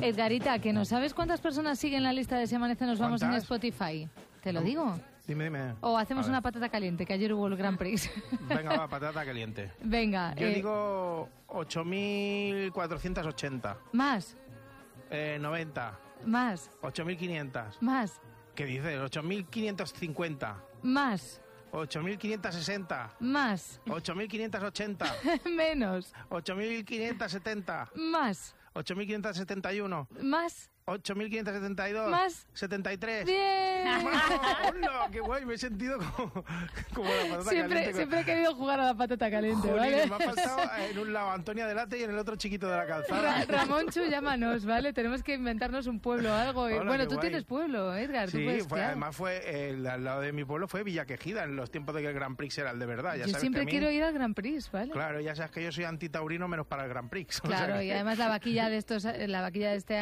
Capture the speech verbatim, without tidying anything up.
Edgarita, que no sabes cuántas personas siguen la lista de Si Amanece Nos Vamos en ¿Cuántas? Spotify. ¿Te lo digo? Dime, dime. O hacemos una patata caliente, que ayer hubo el Grand Prix. Venga, va, patata caliente. Venga. Yo eh, digo ocho mil cuatrocientos ochenta. Más, Eh, noventa. más, ocho mil quinientos. más, ¿Qué dices? ocho mil quinientos cincuenta. más, ocho mil quinientos sesenta. más, ocho mil quinientos ochenta. menos, ocho mil quinientos setenta. más, ocho mil quinientos setenta y uno. más. ocho mil quinientos setenta y dos. Más. setenta y tres. ¡Bien! ¡Hola! ¡Qué guay! Me he sentido como, como la patata Siempre, caliente. siempre he querido jugar a la patata caliente, Jolín, ¿vale? me ha faltado en un lado Antonia Delate y en el otro Chiquito de la Calzada. Ra- Ramonchu, llámanos, ¿vale? Tenemos que inventarnos un pueblo o algo. Hola, Bueno, qué tú guay. tienes pueblo, Edgar. tú Sí, puedes, fue, claro. además fue el, al lado de mi pueblo fue Villaquejida en los tiempos de que el Grand Prix era el de verdad. Ya Yo sabes siempre que a mí- quiero ir al Grand Prix, ¿vale? Claro, ya sabes que yo soy antitaurino menos para el Grand Prix. O sea Claro, que- y además la vaquilla de estos, la vaquilla de este